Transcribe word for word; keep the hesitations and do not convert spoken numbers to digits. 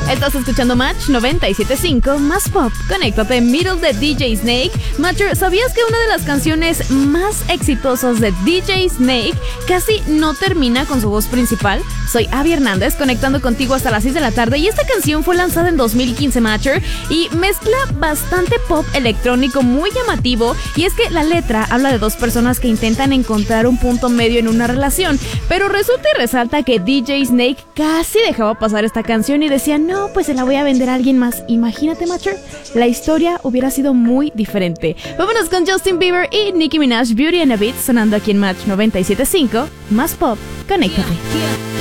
Estás escuchando Match noventa y siete punto cinco, más pop. Conéctate, Middle de D J Snake. Matcher, ¿sabías que una de las canciones más exitosas de D J Snake casi no termina con su voz principal? Soy Abby Hernández, conectando contigo hasta las seis de la tarde, y esta canción fue lanzada en dos mil quince, Matcher, y mezcla bastante pop electrónico muy llamativo, y es que la letra habla de dos personas que intentan encontrar un punto medio en una relación, pero resulta y resalta que D J Snake casi dejaba pasar esta canción y decía, no, pues se la voy a vender a alguien más. Imagínate, Matcher, la historia hubiera sido muy diferente. Vámonos con Justin Bieber y Nicki Minaj, Beauty and a Beat, sonando aquí en Match noventa y siete punto cinco, más pop. Conéctate.